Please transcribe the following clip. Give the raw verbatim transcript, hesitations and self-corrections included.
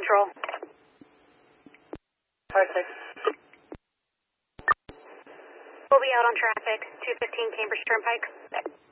Patrol. five six. We'll be out on traffic, two fifteen Cambridge Turnpike.